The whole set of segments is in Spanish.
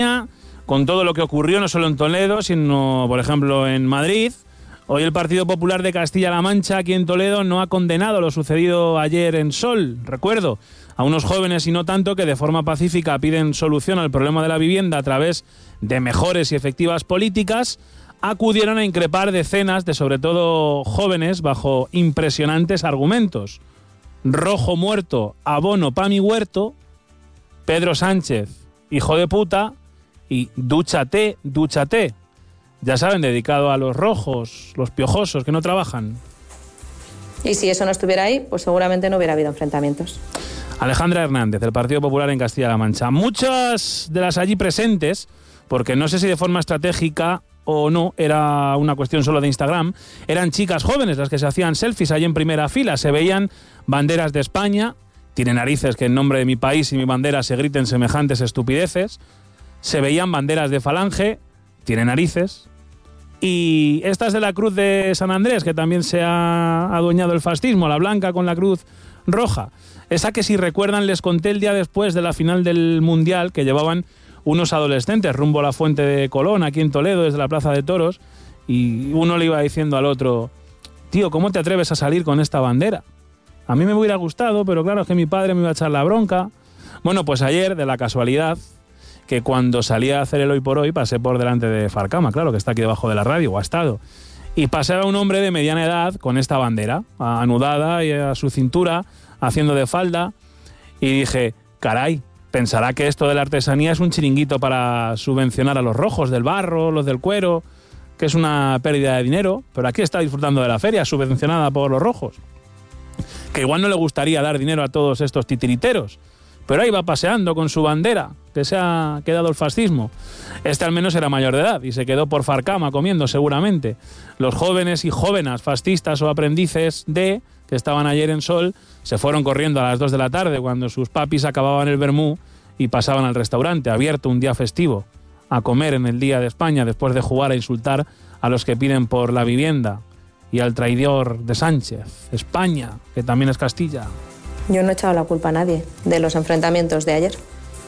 con todo lo que ocurrió no solo en Toledo, sino, por ejemplo, en Madrid. Hoy el Partido Popular de Castilla-La Mancha, aquí en Toledo, no ha condenado lo sucedido ayer en Sol. Recuerdo a unos jóvenes y no tanto que de forma pacífica piden solución al problema de la vivienda a través de mejores y efectivas políticas, acudieron a increpar decenas de, sobre todo, jóvenes bajo impresionantes argumentos. Rojo muerto, abono pa' mi huerto, Pedro Sánchez, hijo de puta, y dúchate, dúchate. Ya saben, dedicado a los rojos, los piojosos que no trabajan. Y si eso no estuviera ahí, pues seguramente no hubiera habido enfrentamientos. Alejandra Hernández, del Partido Popular en Castilla-La Mancha. Muchas de las allí presentes, porque no sé si de forma estratégica o no, era una cuestión solo de Instagram, eran chicas jóvenes las que se hacían selfies allí en primera fila. Se veían banderas de España, tiene narices que en nombre de mi país y mi bandera se griten semejantes estupideces. Se veían banderas de Falange, tiene narices. Y estas de la cruz de San Andrés, que también se ha adueñado el fascismo, la blanca con la cruz roja. Esa que, si recuerdan, les conté el día después de la final del Mundial, que llevaban unos adolescentes rumbo a la Fuente de Colón, aquí en Toledo, desde la Plaza de Toros, y uno le iba diciendo al otro: tío, ¿cómo te atreves a salir con esta bandera? A mí me hubiera gustado, pero claro, es que mi padre me iba a echar la bronca. Bueno, pues ayer, de la casualidad, que cuando salí a hacer el Hoy por Hoy pasé por delante de Farcama, claro, que está aquí debajo de la radio, o ha estado, y pasaba un hombre de mediana edad con esta bandera anudada y a su cintura, haciendo de falda, y dije, caray, pensará que esto de la artesanía es un chiringuito para subvencionar a los rojos del barro, los del cuero, que es una pérdida de dinero, pero aquí está disfrutando de la feria subvencionada por los rojos, que igual no le gustaría dar dinero a todos estos titiriteros, pero ahí va paseando con su bandera, que se ha quedado el fascismo. Este al menos era mayor de edad y se quedó por Farcama comiendo seguramente. Los jóvenes y jóvenes fascistas o aprendices que estaban ayer en Sol, se fueron corriendo a las 2 de la tarde cuando sus papis acababan el vermú y pasaban al restaurante, abierto un día festivo, a comer en el Día de España después de jugar a insultar a los que piden por la vivienda y al traidor de Sánchez, España, que también es Castilla. Yo no he echado la culpa a nadie de los enfrentamientos de ayer.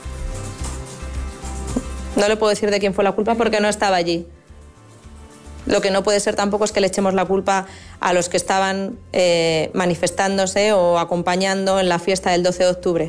No le puedo decir de quién fue la culpa porque no estaba allí. Lo que no puede ser tampoco es que le echemos la culpa a los que estaban manifestándose o acompañando en la fiesta del 12 de octubre.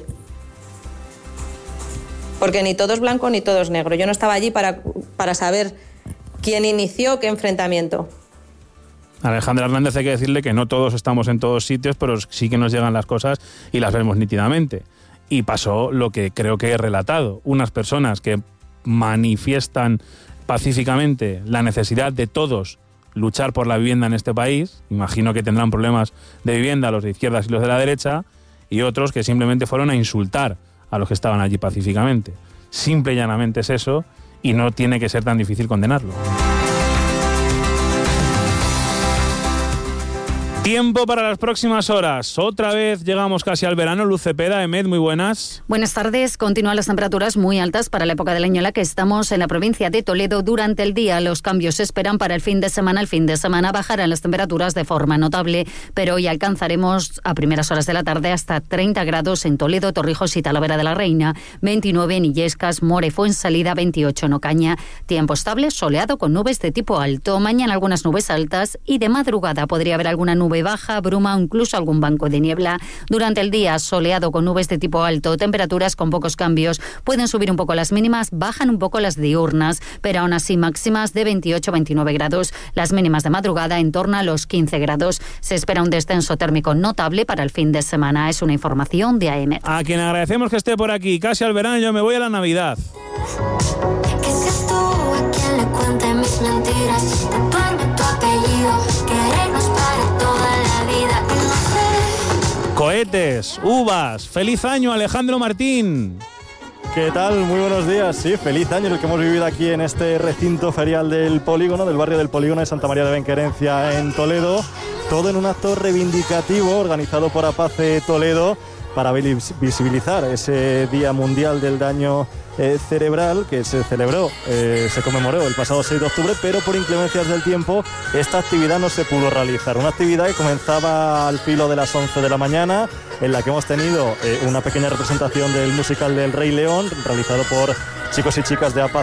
Porque ni todo es blanco ni todo es negro. Yo no estaba allí para saber quién inició qué enfrentamiento. Alejandra Hernández, hay que decirle que no todos estamos en todos sitios, pero sí que nos llegan las cosas y las vemos nítidamente. Y pasó lo que creo que he relatado. Unas personas que manifiestan pacíficamente la necesidad de todos luchar por la vivienda en este país, imagino que tendrán problemas de vivienda los de izquierdas y los de la derecha, y otros que simplemente fueron a insultar a los que estaban allí pacíficamente. Simple y llanamente es eso, y no tiene que ser tan difícil condenarlo. Tiempo para las próximas horas. Otra vez llegamos casi al verano. Luz Cepeda, Emet, muy buenas. Buenas tardes. Continúan las temperaturas muy altas para la época del año en la que estamos en la provincia de Toledo. Durante el día los cambios se esperan para el fin de semana. El fin de semana bajarán las temperaturas de forma notable, pero hoy alcanzaremos a primeras horas de la tarde hasta 30 grados en Toledo, Torrijos y Talavera de la Reina, 29 en Illescas, More, Fuensalida, 28 en Ocaña. Tiempo estable, soleado con nubes de tipo alto. Mañana algunas nubes altas y de madrugada podría haber alguna nube baja, bruma o incluso algún banco de niebla. Durante el día, soleado con nubes de tipo alto, temperaturas con pocos cambios. Pueden subir un poco las mínimas, bajan un poco las diurnas, pero aún así máximas de 28-29 grados. Las mínimas de madrugada en torno a los 15 grados. Se espera un descenso térmico notable para el fin de semana. Es una información de AM. A quien agradecemos que esté por aquí. Casi al verano, yo me voy a la Navidad. ¿Qué seas tú a quien le cuente mis mentiras? Tatuarme tu apellido, querernos para toda la vida. No sé. Cohetes, uvas, feliz año, Alejandro Martín. ¿Qué tal? Muy buenos días. Sí, feliz año el que hemos vivido aquí en este recinto ferial del Polígono, del barrio del Polígono de Santa María de Benquerencia en Toledo. Todo en un acto reivindicativo organizado por APACE Toledo para visibilizar ese Día Mundial del Daño Cerebral que se celebró, se conmemoró el pasado 6 de octubre, pero por inclemencias del tiempo esta actividad no se pudo realizar. Una actividad que comenzaba al filo de las 11 de la mañana, en la que hemos tenido una pequeña representación del musical del Rey León, realizado por chicos y chicas de APA